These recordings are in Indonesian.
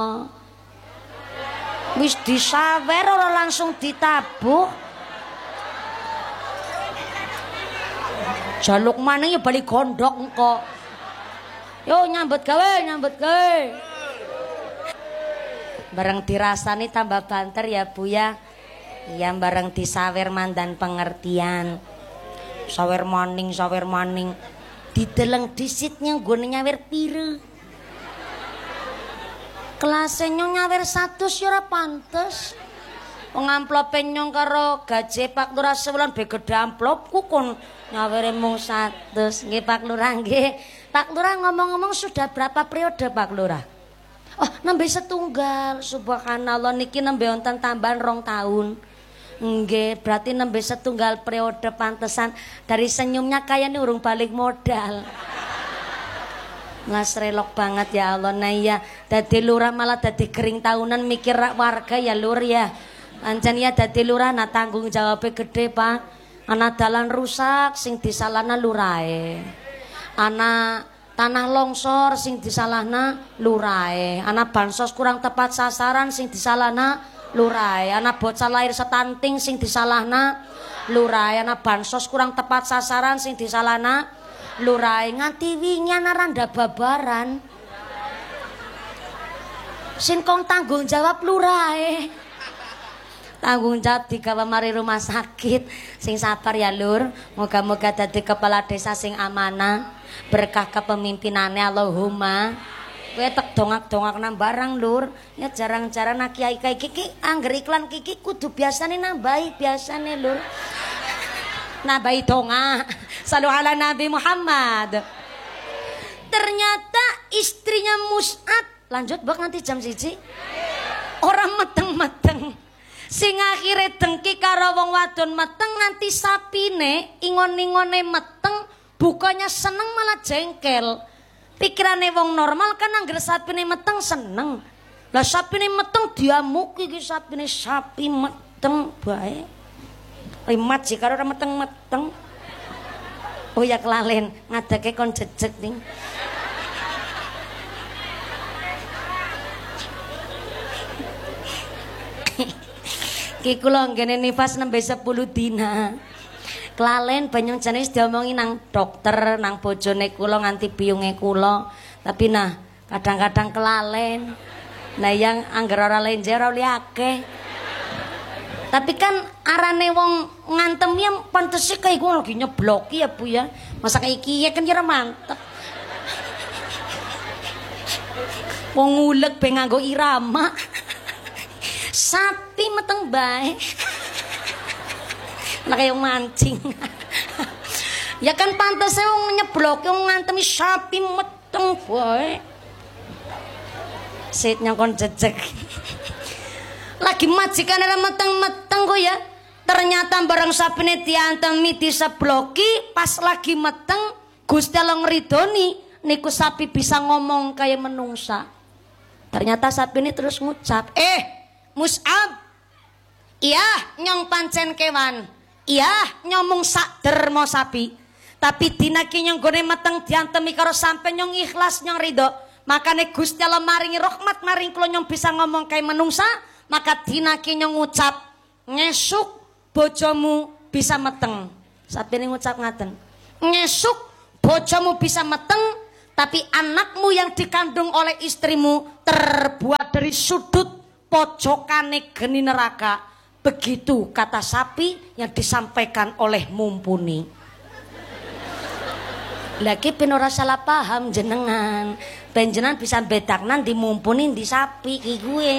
Wis disawer ora langsung ditabuh. Jaluk maneh ya bali gondok engko. Yo nyambut gawe. Bareng dirasani tambah banter ya Bu ya. Iya bareng disawer mandan pengertian. Sawer maning. Dideleng disitnya nggone nyawer pire. Kelasnya nyawer 100 ya ora pantes. Wong amplope nyong karo gaji Pak Lurah sebulan be gedhe amplopku kon nyawere mung 100. Nggih Pak Lurah nggih. Pak Lurah ngomong-ngomong sudah berapa periode Pak Lurah? Oh, nembe setunggal. Subhanallah niki nembe wonten tambahan 2 tahun. Nggih, berarti nembe setunggal periode pantesan dari senyumnya kayaknya urung balik modal. Mas relok banget ya Allah. Nah iya, dadi lurah malah dadi kering tahunan mikir warga ya Lur ya. Pancen ya dadi lurah nah tanggung jawabnya gede Pak. Ana dalan rusak sing disalahna lurahe. Ana tanah longsor sing disalahna lurahe. Ana bansos kurang tepat sasaran sing disalahna lurahe. Ana bocah lahir stunting sing disalahna lurahe. Ana bansos kurang tepat sasaran sing disalahna lurahe. Nganti wingi ana randa babaran. Sing kong tanggung jawab lurahe. Tanggung jawab digawa mari rumah sakit. Sing sabar ya Lur. Moga-moga dadi kepala desa sing amanah. Berkah kepemimpinannya Allahumma. Kowe tek dongak-dongak nang barang Lur. Ya jarang-jarang nak kiai kiki angger iklan kiki kudu biasane nambahi biasane Lur. Nambahi dongak. Salu ala Nabi Muhammad. Ternyata istrinya Mus'ab lanjut bak nanti jam 1. Orang meteng-meteng. Sing akhire dengki karo wong wadon meteng nganti sapine ingon-ingone meteng bukannya seneng malah jengkel. Pikirane wong normal kan anggere sapine meteng seneng. Lah sapine meteng diamuki iki sapine sapi meteng bae. Rimat sih karo ora meteng-meteng. Oh ya kelalen ngadeke kon jejeg ning. Ki kula nggene nifas nembe 10 dina. Kelalen banyak jenis diomongi nang dokter, nang bojone kula nganti biyunge kula. Tapi nah, kadang-kadang kelalen. Nah yang angger ora lenjer ora akeh. Tapi kan arane wong ngantem ya pantese kayak gua lagi nyebloki ya Bu ya. Masa kayak iki ya kan ya mantep. Wong ngulek be nganggo irama. Sapi meteng bae. Lah kaya mancing. Ya kan pantese wong nyeblok wong ngantemi sapi meteng bae. Sitnya kon jejeg. Lagi majikane meteng-meteng kok ya. Ternyata barang sapine diantemi disebloki pas lagi meteng Gusti Allah ngridoni niku sapi bisa ngomong kaya menungsa. Ternyata sapi ini terus ngucap, Mus'ab, iya nyong pancen kewan, iya nyomong sak dermo sapi. Tapi dina ki nyong gone meteng diantemi karo sampe nyong ikhlas nyong ridho. Makane Gusti Allah maringi rahmat maring kula nyong bisa ngomong kaya menungsa. Maka dina ki nyong ngucap ngesuk bojomu bisa meteng. Sapi ini ngucap ngaten, ngesuk bojomu bisa meteng. Tapi anakmu yang dikandung oleh istrimu terbuat dari sudut pojokane geni neraka. Begitu kata sapi yang disampaikan oleh Mumpuni. Lagi ben ora salah paham jenengan. Panjenengan bisa bedaknan di Mumpuni di sapi ki gue.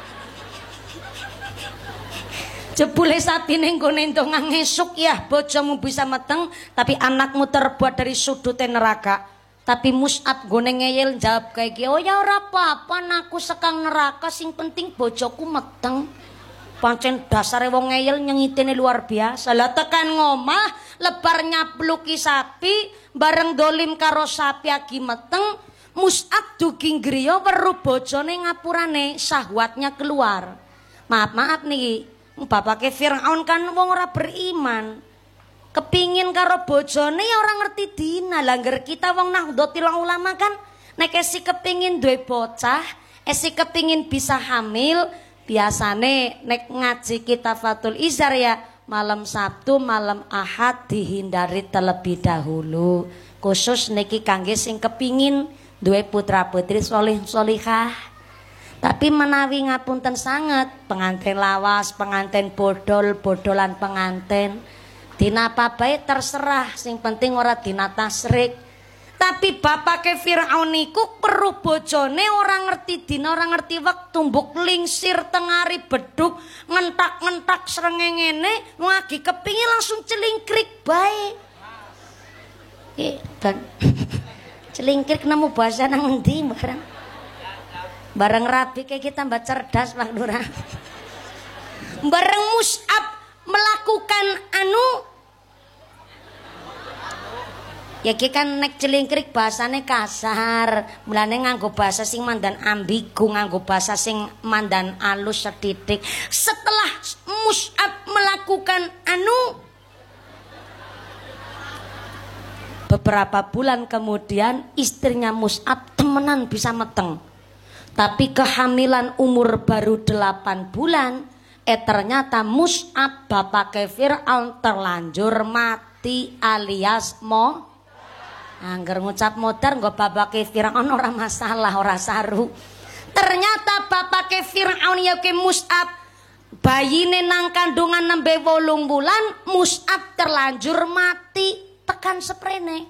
Jebule sapi ning gone ndonga ngesuk ya bojomu bisa meteng tapi anakmu terbuat dari sudute neraka. Tapi Mus'ab gone ngeyel jawab kayak gini, oh ya ora apa-apa aku sekang neraka sing penting bojoku meteng. Pancen dasare wong ngeyel nyengitene luar biasa. Lah tekan ngomah lebar nyapluki sapi bareng dolim karo sapi agi meteng. Mus'ab dugi griya weruh bojone ngapurane syahwatnya keluar. Maaf niki, bapake Firaun kan wong ora beriman. Kepingin karo bojone ya orang ngerti dina. Langgar kita wong Nahdlatul Ulama kan nek si kepingin duwe bocah esi kepingin bisa hamil, biasane nek ngaji kitab Fathul Izar ya malam Sabtu, malam Ahad dihindari terlebih dahulu. Khusus niki kangge sing kepingin duwe putra-putri solih solihah. Tapi menawi ngapunten sangat, pengantin lawas, pengantin bodol, bodolan pengantin, dina apa bae terserah, sing penting ora dina tasrik. Tapi bapake Firaun niku perlu bojone orang ngerti dina, orang ngerti wektu, mbok lingsir tengari beduk, ngentak-ngentak srengenge ngagi kepingin langsung celingkrik bae. Dan celingkrik nemu bahasa nang endi bareng rabi kayak kita mbak cerdas Pak Lurah. Bareng Mus'ab melakukan ya ki kan nek celingkrik bahasane kasar, mulane nganggo bahasa sing mandan ambigu, nganggo bahasa sing mandan alus sedidik. Setelah Mus'ab melakukan beberapa bulan kemudian istrinya Mus'ab temenan bisa meteng. Tapi kehamilan umur baru 8 bulan, ternyata Mus'ab bapak Fir'aun terlanjur mati alias angger ngucap modar nggo bapak Fir'aun ora masalah, ora saru. Ternyata bapak Fir'aun ya ke Mus'ab bayine nang kandungan nembe 8 bulan, Mus'ab terlanjur mati tekan seprene.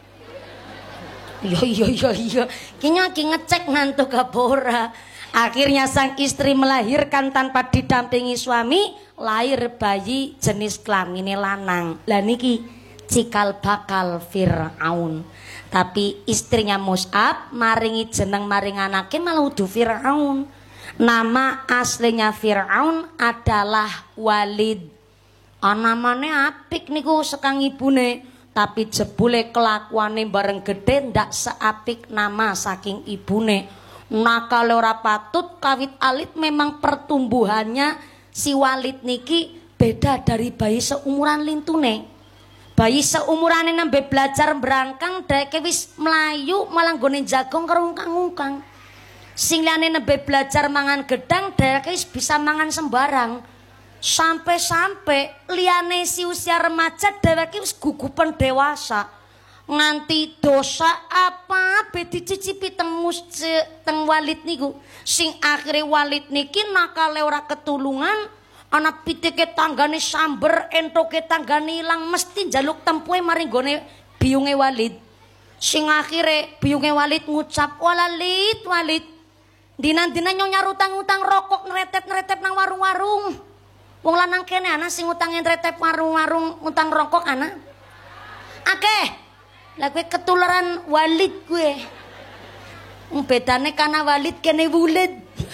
Iya. Kinya ngecek ngantuk kapora. Akhirnya sang istri melahirkan tanpa didampingi suami, lahir bayi jenis kelaminnya lanang. Lah niki cikal bakal Fir'aun. Tapi istrinya Mus'ab maringi jeneng maring anake malah udu Fir'aun. Nama aslinya Fir'aun adalah Walid. Namane apik niku sekang ibune. Tapi jebule kelakuane bareng gede ndak seapik nama saking ibune. Nakale ora patut, kawit alit memang pertumbuhannya si Walid niki beda dari bayi seumuran lintune. Bayi seumurane nembe belajar berangkang dheke wis melayu malah nggone jagong karo ungkang-ungkang. Sing liyane nembe belajar mangan gedang dheke wis bisa mangan sembarang. Sampai liyane si usia remaja dheweke wis gugupan dewasa. Nganti dosa apa be dicicipi teng Walid niku. Sing akhire Walid niki nakale ora ketulungan, ana pitike tanggane samber, entoke tanggane ilang, mesti njaluk tempuhe maring gone biyunge Walid. Sing akhire biyunge Walid ngucap, "Walid, Walid. Dina-dina nyong nyarutang-utang rokok neretep-neretep nang warung-warung. Wong lanang kene ana sing utangin retep warung-warung utang rokok ana. Akeh. Lah kowe ketularan Walid kowe. Bedane kana Walid kene Wulid.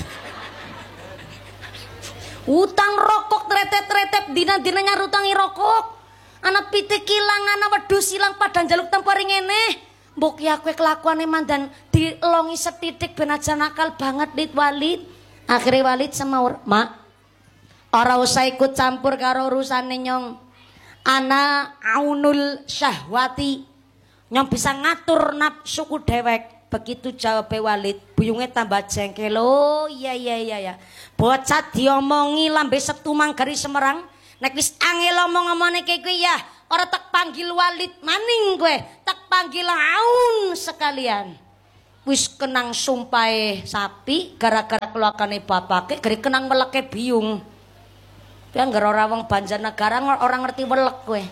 Utang rokok retep-retep dina-dina nyarutangi rokok. Ana pitik ilang, ana wedhus ilang padha njaluk tempo ring ngene. Mbok ya kowe kelakuane mandan dilongi setitik ben aja nakal banget dit Walid. Akhire Walid semaur, "Mak, ora usah ikut campur karo urusane nyong. Ana aunul syahwati. Nyong bisa ngatur nafsuku dewek." Begitu jawab Walid, buyunge tambah jengkel. "Oh iya. Bocah diomongi lambe Sabtu manggari Semarang. Nek wis angel omong-omone kaya kuwi ya, ora tak panggil Walid maning kowe, tak panggil Aun sekalian." Wis kenang sumpahe sapi gara-gara keluargane bapake, gere kenang meleke biyung. Ya nggak ora wong Banjarnegara orang ngerti welek kowe.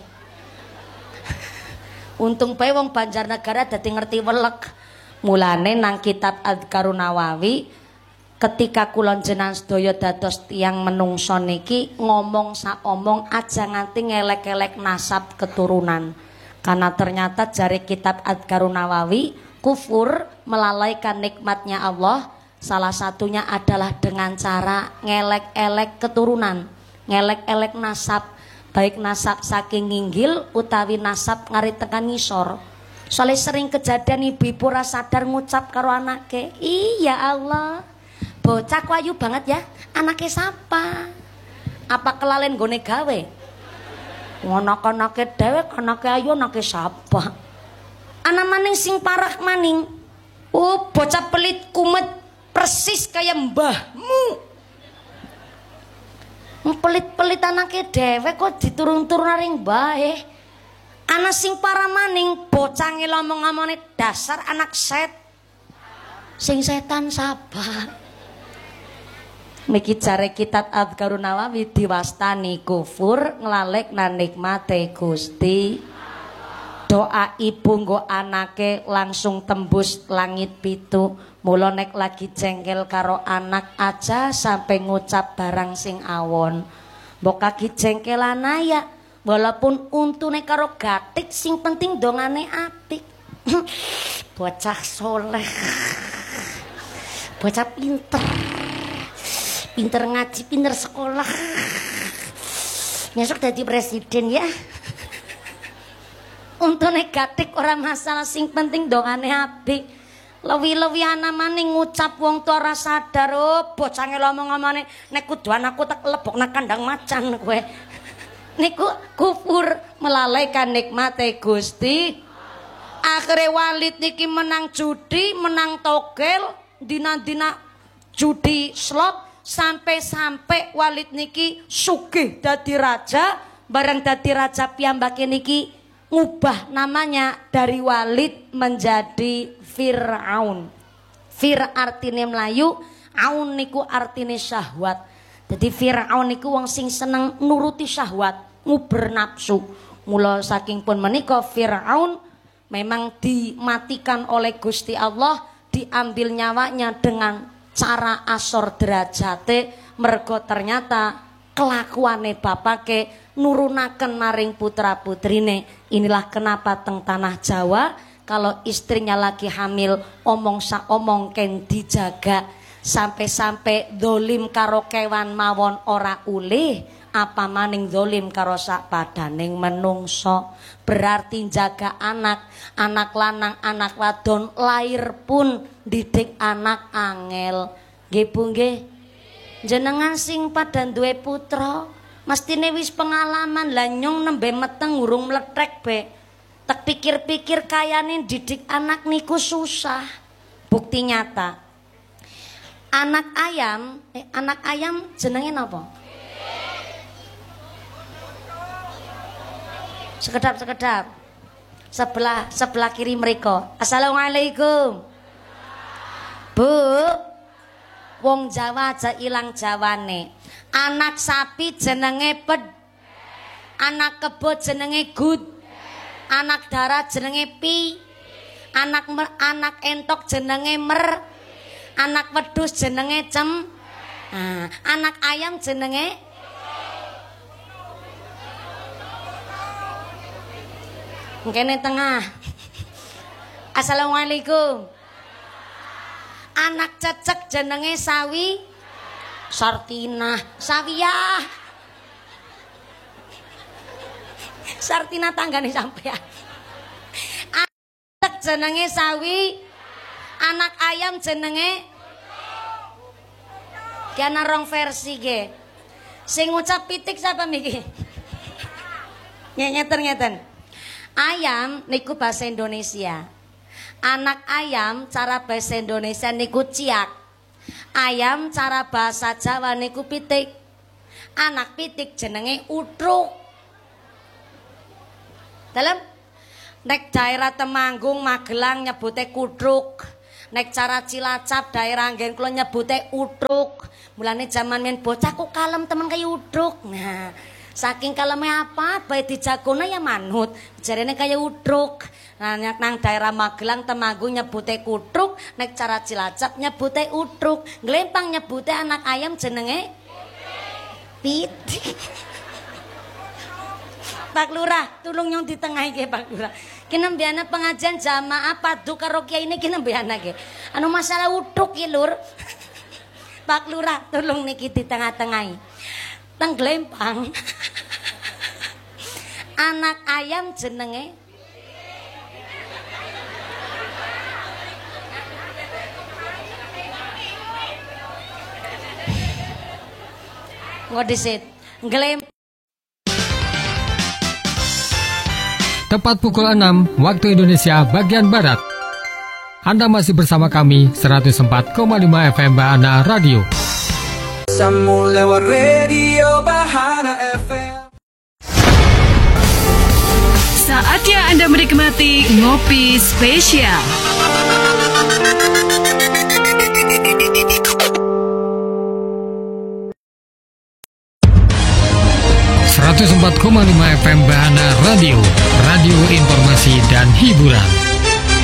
Untung bae wong Banjarnegara dadi ngerti welek. Mulane nang kitab Adhkarun Nawawi ketika kula jenengan sedaya dados tiyang menungso niki ngomong sak omong aja nganti ngelek-elek nasab keturunan. Karena ternyata jari kitab Adhkarun Nawawi kufur melalaikan nikmatnya Allah. Salah satunya adalah dengan cara ngelek-elek keturunan. Ngelek-elek nasab, baik nasab saking nginggil utawi nasab ngarit tekan ngisor. Soalnya sering kejadian ibu-ibu ora sadar ngucap karo anake, "Iya Allah, bocah ku ayu banget ya, anake sapa? Apa kelalen gone gawe?" Anak-anake dhewe anake ayu anake sapa? Ana maning sing parah maning. Oh, bocah pelit kumet persis kaya mbahmu. Pelit-pelit anake dhewe kok diturun-turun ring mbahe. Ana sing paramaning bocah ngomong-ngomone dasar anak sing setan sabar. Niki jare kitab Adzkarun Nawawi diwastani kufur nglalekna nikmate Gusti. Doa ibu nggo anake langsung tembus langit pitu. Mula nek lagi jengkel karo anak aja sampai ngucap barang sing awon. Mbok kaki jengkelan ya walaupun untune karo gatik sing penting dongane apik. Bocah soleh. Bocah pinter. Pinter ngaji, pinter sekolah. Nyesuk dadi presiden ya. Untune gatik ora masalah sing penting dongane apik. Lewi-lewi ana maning ngucap wong tua ora sadar. Oh, bocah ngomong-ngomone nek kudu anakku tak lebokna kandang macan kowe. Niku kufur melalaikan nikmate Gusti. Akhire Walid niki menang judi, menang togel, dina-dina judi slot sampai Walid niki sugih dadi raja. Bareng dadi raja piyambake niki ngubah namanya dari Walid menjadi Fir'aun. Fir artine Melayu, aun niku artine syahwat. Jadi Fir'aun niku wong sing seneng nuruti syahwat, nguber nafsu. Mula saking pun menika Fir'aun memang dimatikan oleh Gusti Allah, diambil nyawanya dengan cara asor derajate mergo ternyata kelakuane bapake nurunaken maring putra-putrine. Inilah kenapa teng tanah Jawa kalau istrinya lagi hamil omong sa omong ken dijaga, sampai dolim karo kewan mawon ora ulih, apa maning dolim karo sak padaning menungso. Berarti jaga anak lanang anak wadon lahir pun didik anak angel. Nggih Bu nggih. Jenengan sing padan duwe putra mestine wis pengalaman lah nyong nembe meteng urung mlethek be. Tak pikir-pikir kayane didik anak niku susah. Bukti nyata. Anak ayam jenenge napa? Sekedap. Sebelah kiri mereka. Assalamualaikum. Bu. Wong Jawa aja ilang jawane. Anak sapi jenenge ped. Anak kebo jenenge gud. Anak darat jenenge pi. Anak entok jenenge mer. Anak wedhus jenenge cem. Anak ayam jenenge kene tengah. Assalamualaikum. Anak cecek jenenge sawi. Sartina, Sawiyah. Sartina tanggane sampean. Anak jenenge sawi. Anak ayam jenenge ki ana rong versi ge. Sing ngucap pitik sapa miki? Ngeten. Ayam niku bahasa Indonesia. Anak ayam cara bahasa Indonesia niku ciak. Ayam cara bahasa Jawa niku pitik. Anak pitik jenenge utruk. Dalam nek daerah Temanggung Magelang nyebute kutruk. Nek cara Cilacap daerah nggen kula nyebute utruk. Mulane jaman men bocah kok kalem temen kaya utruk. Nah, saking kaleme apa bae dijagona ya manut. Jarene kaya utruk. Nah, nang daerah Magelang Temanggung nyebute kutruk, nek cara Cilacap nyebute utruk. Glempang nyebute anak ayam jenenge pitik. Pak Lurah, tulung nyong di tengah iki Pak Lurah. Ki nembeana pengajian jamaah padu karo kiai ini ki nembeana ki. Anu masalah utruk ki Lur. Pak Lurah, tulung niki di tengah-tengah. Teng Glempang. Anak ayam jenenge ngodisit. Glempang. Tepat pukul 6 waktu Indonesia bagian Barat. Anda masih bersama kami 104,5 FM Bahana Radio. Sambung lewat radio Bahana FM. Saatnya Anda menikmati Ngopi Spesial. 104,5 FM Bahana Radio, radio informasi dan hiburan.